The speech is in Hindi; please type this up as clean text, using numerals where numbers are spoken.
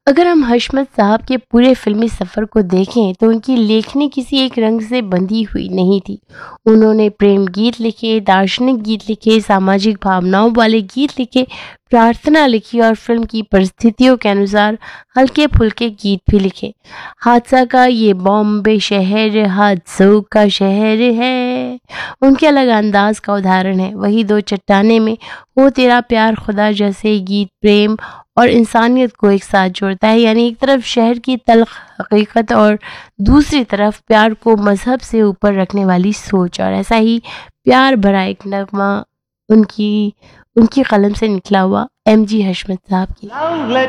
अगर हम हशमत साहब के पूरे फिल्मी सफ़र को देखें तो उनकी लेखनी किसी एक रंग से बंधी हुई नहीं थी। उन्होंने प्रेम गीत लिखे, दार्शनिक गीत लिखे, सामाजिक भावनाओं वाले गीत लिखे, प्रार्थना लिखी और फिल्म की परिस्थितियों के अनुसार हल्के फुल्के गीत भी लिखे। हादसा का ये बॉम्बे शहर हादसों का शहर है उनके अलग अंदाज का उदाहरण है। वही दो चट्टाने में हो तेरा प्यार खुदा जैसे गीत प्रेम और इंसानियत को एक साथ जोड़ता है। यानी एक तरफ शहर की तल्ख हकीकत और दूसरी तरफ प्यार को मजहब से ऊपर रखने वाली सोच। और ऐसा ही प्यार भरा एक नगमा उनकी उनकी कलम से निकला हुआ एमजी हशमत साहब की।